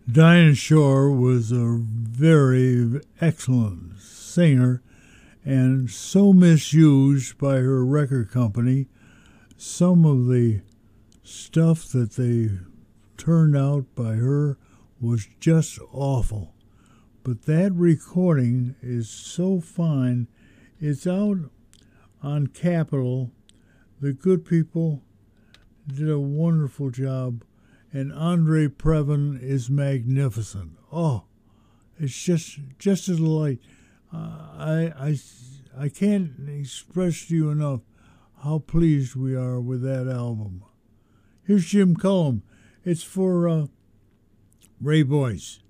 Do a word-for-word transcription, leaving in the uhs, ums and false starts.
Dinah Shore was a very excellent singer and so misused by her record company. Some of the stuff that they turned out by her was just awful. But that recording is so fine. It's out on Capitol. The good people did a wonderful job, and Andre Previn is magnificent. Oh, it's just just a delight. Uh, I, I, I can't express to you enough how pleased we are with that album. Here's Jim Cullum. It's for uh, Ray Boyce.